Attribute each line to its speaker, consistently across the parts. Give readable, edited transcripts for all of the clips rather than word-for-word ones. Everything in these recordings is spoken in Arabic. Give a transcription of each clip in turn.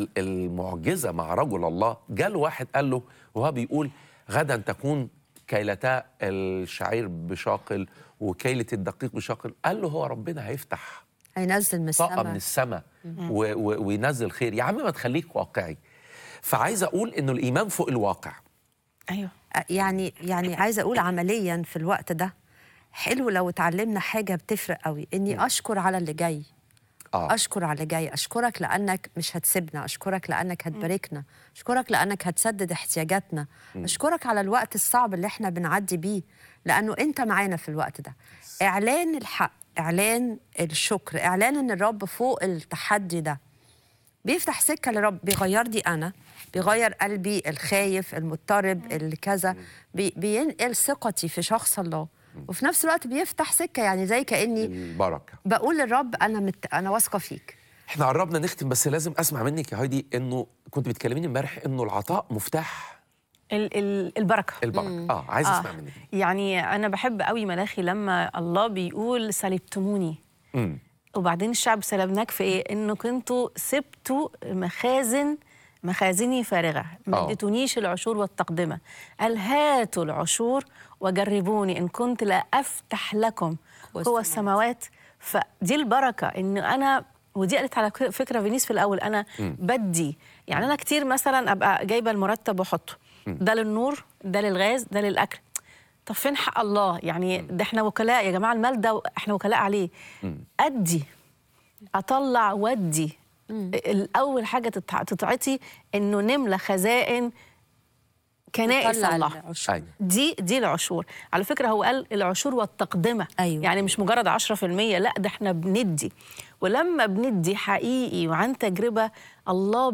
Speaker 1: المعجزة مع رجل الله. جاله واحد قال له وهو بيقول غدا تكون كيلتا الشعير بشاقل وكيلة الدقيق بشاقل، قال له هو ربنا
Speaker 2: هينزل من
Speaker 1: طاقة
Speaker 2: السماء
Speaker 1: من السماء وينزل خير. يا عم ما تخليك واقعي. فعايز أقول إنه الإيمان فوق الواقع.
Speaker 3: ايوه
Speaker 2: يعني عايزه اقول عمليا في الوقت ده حلو لو اتعلمنا حاجه بتفرق قوي، اني اشكر على اللي جاي. اشكر على اللي جاي، اشكرك لانك مش هتسيبنا، اشكرك لانك هتباركنا، اشكرك لانك هتسدد احتياجاتنا، اشكرك على الوقت الصعب اللي احنا بنعدي بيه لانه انت معانا في الوقت ده. اعلان الحق، اعلان الشكر، اعلان ان الرب فوق التحدي ده بيفتح سكه لرب بيغيرني انا، بيغير قلبي الخايف المضطرب الكذا، بينقل ثقتي في شخص الله، وفي نفس الوقت بيفتح سكه، يعني زي كاني
Speaker 1: البركة.
Speaker 2: بقول للرب انا واثقه فيك.
Speaker 1: احنا قربنا نختم، بس لازم اسمع منك يا هايدي انه كنت بتكلميني امبارح انه العطاء مفتاح
Speaker 3: البركه.
Speaker 1: عايز اسمع منك.
Speaker 3: يعني انا بحب قوي ملاخي لما الله بيقول سلبتموني، وبعدين الشعب سلبناك في ايه؟ انه كنتوا سبتوا مخازني فارغه، ما اديتونيش العشور والتقدمه. قال هاتوا العشور وجربوني ان كنت لا افتح لكم قوى السماوات. فدي البركه، ان انا ودي قالت على فكره فينيس في الاول، انا بدي. يعني انا كتير مثلا ابقى جايبه المرتب واحطه، ده للنور، ده للغاز، ده للاكل. طب فين حق الله؟ يعني ده احنا وكلاء يا جماعه، المال ده احنا وكلاء عليه. ادي، اطلع ودي. الاول حاجه تتعطي انه نملى خزائن كنائس الله. دي العشور. على فكره هو قال العشور والتقدمه.
Speaker 2: أيوة.
Speaker 3: يعني مش مجرد 10%، لا ده احنا بندي. ولما بندي حقيقي وعن تجربه الله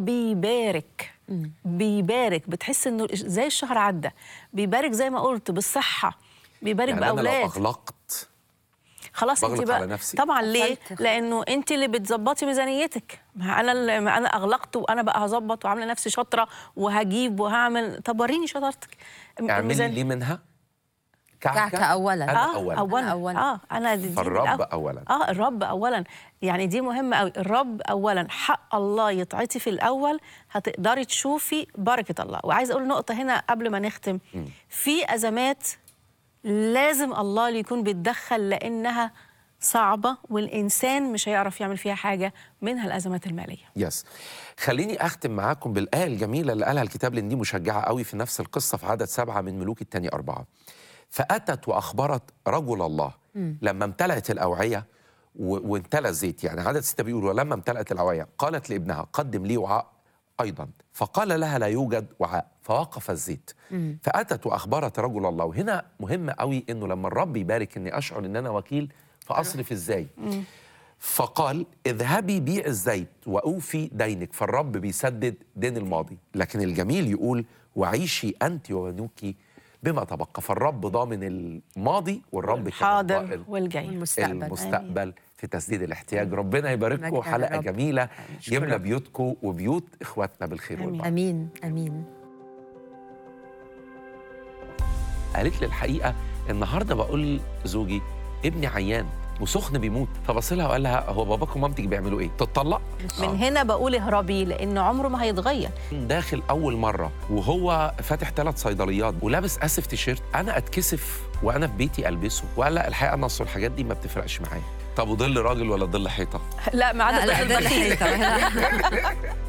Speaker 3: بيبارك. بتحس انه زي الشهر عدى، بيبارك زي ما قلت بالصحه، بيبارك
Speaker 1: يعني
Speaker 3: باولاد.
Speaker 1: أنا لو أغلقت
Speaker 3: خلاص انت بقى
Speaker 1: على نفسي.
Speaker 3: طبعا. ليه؟ لانه انت اللي بتظبطي ميزانيتك. انا اغلقت وانا بقى هظبط وعامله نفسي شاطره وهجيب وهعمل. طب وريني شطارتك.
Speaker 1: اعملي لي منها
Speaker 2: كعكة اولا.
Speaker 1: أنا
Speaker 3: اولا انا دي
Speaker 1: الرب اولا.
Speaker 3: الرب اولا. يعني دي مهمه قوي. الرب اولا، حق الله يتعطي في الاول، هتقدري تشوفي بركه الله. وعايز اقول نقطه هنا قبل ما نختم. في ازمات لازم الله اللي يكون بيتدخل لانها صعبه والانسان مش هيعرف يعمل فيها حاجه، منها الازمات الماليه.
Speaker 1: خليني اختم معاكم بالايه الجميله اللي قالها الكتاب، لان دي مشجعه قوي في نفس القصه في عدد 7 من ملوك الثاني 4. فاتت واخبرت رجل الله لما امتلأت الاوعيه وامتلأ الزيت. يعني عدد 6 بيقول ولما امتلأت الاوعيه قالت لابنها قدم لي وعاء ايضا، فقال لها لا يوجد وعاء، فوقف الزيت. فاتت واخبرت رجل الله. وهنا مهم قوي انه لما الرب يبارك اني اشعر ان انا وكيل، فاصرف ازاي. فقال اذهبي بيع الزيت واوفي دينك، فالرب بيسدد دين الماضي. لكن الجميل يقول وعيشي انت وبنوك بما تبقى. فالرب ضامن الماضي والرب
Speaker 3: الحاضر والجاي
Speaker 1: المستقبل في تسديد الاحتياج. ربنا يبارككم. حلقه جميله يملى بيوتكم وبيوت اخواتنا بالخير والبركه.
Speaker 2: امين امين.
Speaker 1: قالت لي الحقيقه النهارده بقول زوجي ابني عيان وسخن بيموت، فبص لها وقال لها هو باباك ومامتك بيعملوا ايه؟ تتطلق؟
Speaker 3: من هنا بقول اهربي، لان عمره ما هيتغير.
Speaker 1: داخل اول مره وهو فاتح 3 صيدليات ولابس اسف تيشيرت، انا اتكسف وانا في بيتي البسه. وقال لا الحقيقه انا اصل الحاجات دي ما بتفرقش معايا. طب وظل راجل ولا ظل حيطه؟
Speaker 3: لا ما عدا
Speaker 2: ظل حيطه.